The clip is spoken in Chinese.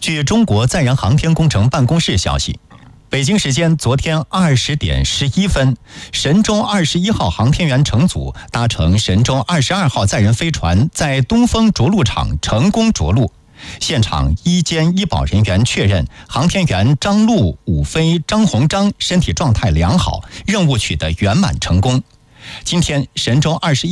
据中国载人航天工程办公室消息，北京时间昨天20点11分，神舟21号航天员乘组搭乘神舟22号载人飞船在东风着陆场成功着陆。现场医监医保人员确认，航天员张陆、武飞、张鸿章身体状态良好，任务取得圆满成功。今天，神舟21